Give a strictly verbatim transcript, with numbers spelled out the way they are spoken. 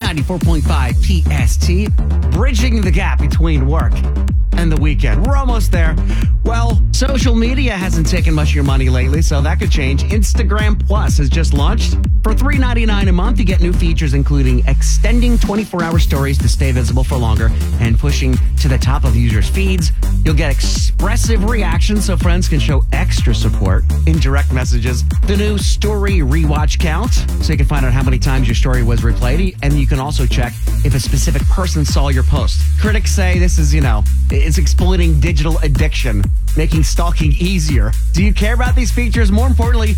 ninety-four point five P S T, bridging the gap between work and the weekend. We're almost there. Well, social media hasn't taken much of your money lately, so that could change. Instagram Plus has just launched. For three dollars and ninety-nine cents a month, you get new features including extending twenty-four hour stories to stay visible for longer and pushing to the top of users' feeds. You'll get expressive reactions so friends can show extra support in direct messages. The new story rewatch count, so you can find out how many times your story was replayed, and you can also check if a specific person saw your post. Critics say this is, you know, it's exploiting digital addiction, making stalking easier. Do you care about these features? More importantly,